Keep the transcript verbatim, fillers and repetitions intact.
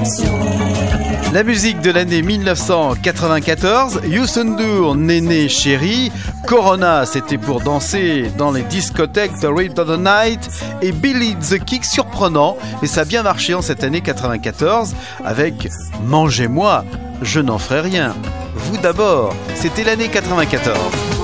La musique de l'année mille neuf cent quatre-vingt-quatorze, Youssou N'Dour, Néné Chéri, Corona, c'était pour danser dans les discothèques The Rhythm of the Night, et Billy the Kick, surprenant, et ça a bien marché en cette année quatre-vingt-quatorze avec Mangez-moi, je n'en ferai rien. Vous d'abord, c'était l'année quatre-vingt-quatorze.